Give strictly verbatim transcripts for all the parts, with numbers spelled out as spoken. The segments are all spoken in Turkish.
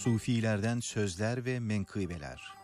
Sufilerden sözler ve menkıbeler.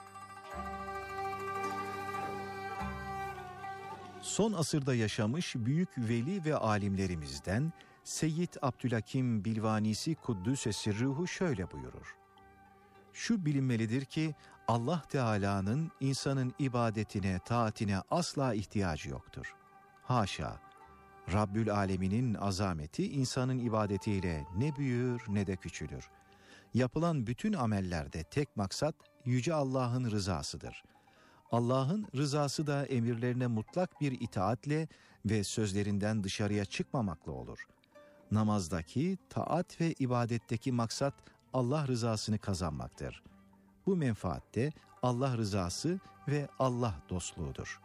Son asırda yaşamış büyük veli ve alimlerimizden Seyyid Abdülhakim Bilvanisi Kuddüs-i Sirruhu şöyle buyurur: Şu bilinmelidir ki Allah Teala'nın insanın ibadetine, taatine asla ihtiyacı yoktur. Haşa! Rabbül Alemin'in azameti insanın ibadetiyle ne büyür ne de küçülür. Yapılan bütün amellerde tek maksat Yüce Allah'ın rızasıdır. Allah'ın rızası da emirlerine mutlak bir itaatle ve sözlerinden dışarıya çıkmamakla olur. Namazdaki, taat ve ibadetteki maksat Allah rızasını kazanmaktır. Bu menfaat de Allah rızası ve Allah dostluğudur.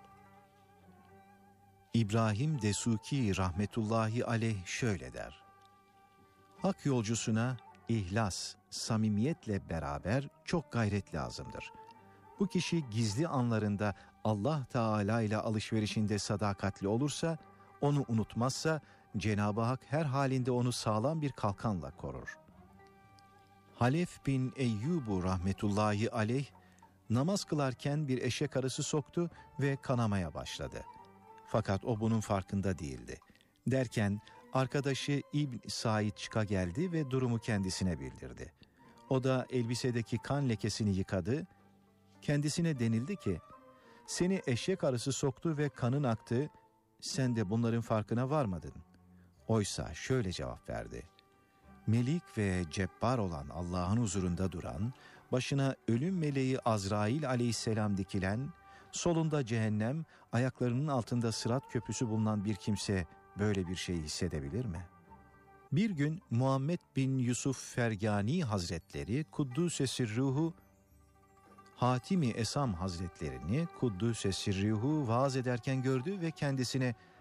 İbrahim Desuki rahmetullahi aleyh şöyle der: Hak yolcusuna ihlas, samimiyetle beraber çok gayret lazımdır. Bu kişi gizli anlarında Allah Teala ile alışverişinde sadakatli olursa, onu unutmazsa Cenab-ı Hak her halinde onu sağlam bir kalkanla korur. Halef bin Eyyubu rahmetullahi aleyh namaz kılarken bir eşek arısı soktu ve kanamaya başladı. Fakat o bunun farkında değildi. Derken arkadaşı İbn Said çıka geldi ve durumu kendisine bildirdi. O da elbisedeki kan lekesini yıkadı. Kendisine denildi ki, seni eşek arısı soktu ve kanın aktı, sen de bunların farkına varmadın. Oysa şöyle cevap verdi: Melik ve cebbar olan Allah'ın huzurunda duran, başına ölüm meleği Azrail aleyhisselam dikilen, solunda cehennem, ayaklarının altında sırat köprüsü bulunan bir kimse böyle bir şeyi hissedebilir mi? Bir gün Muhammed bin Yusuf Fergani Hazretleri Kuddüs-i Sirruhu, Hatimi Esam Hazretlerini Kuddüs-i Sirruhu vaaz ederken gördü ve kendisine